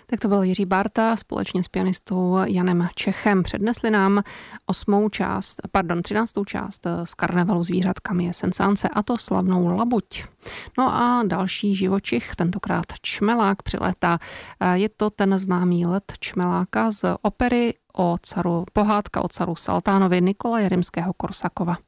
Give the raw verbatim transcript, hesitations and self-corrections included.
Tak to byl Jiří Bárta společně s pianistou Janem Čechem. Přednesli nám osmou část, pardon, třináctou část z Karnevalu zvířat Camille Saint-Saënse, a to slavnou Labuť. No a další živočich, tentokrát čmelák, přilétá. Je to ten známý let čmeláka z opery o caru, pohádka o caru Saltánovi Nikolaje Rimského-Korsakova.